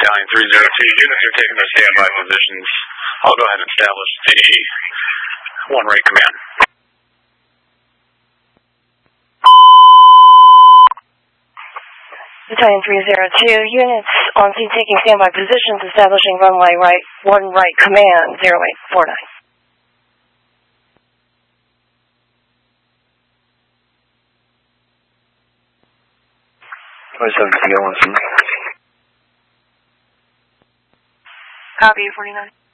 Battalion 302. Units are taking their standby positions. I'll go ahead and establish the one-rate command. Battalion 302, units on scene taking standby positions, establishing runway right, one right command, 0849. Copy, 49.